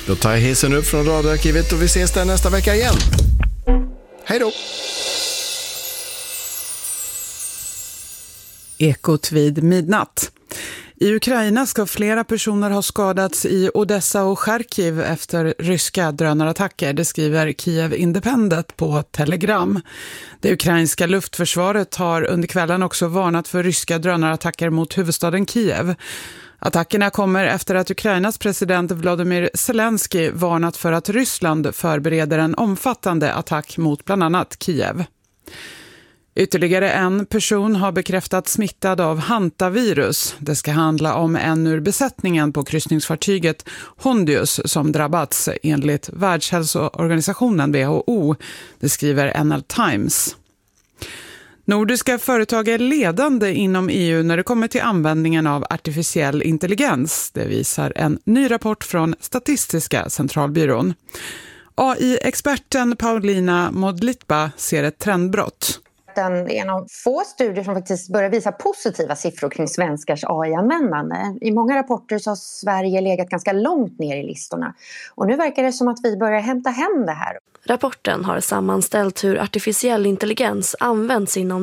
Då tar jag hissen upp från radioarkivet och vi ses där nästa vecka igen. Hej då! Ekot vid midnatt. I Ukraina ska flera personer ha skadats i Odessa och Charkiv efter ryska drönarattacker, det skriver Kiev Independent på Telegram. Det ukrainska luftförsvaret har under kvällen också varnat för ryska drönarattacker mot huvudstaden Kiev. Attackerna kommer efter att Ukrainas president Volodymyr Zelensky varnat för att Ryssland förbereder en omfattande attack mot bland annat Kiev. Ytterligare en person har bekräftats smittad av hantavirus. Det ska handla om en ur besättningen på kryssningsfartyget Hondius som drabbats enligt Världshälsoorganisationen WHO. Det skriver NL Times. Nordiska företag är ledande inom EU när det kommer till användningen av artificiell intelligens. Det visar en ny rapport från Statistiska centralbyrån. AI-experten Paulina Modlitba ser ett trendbrott. En av få studier som faktiskt börjar visa positiva siffror kring svenskars AI-användande. I många rapporter så har Sverige legat ganska långt ner i listorna. Och nu verkar det som att vi börjar hämta hem det här. Rapporten har sammanställt hur artificiell intelligens används inom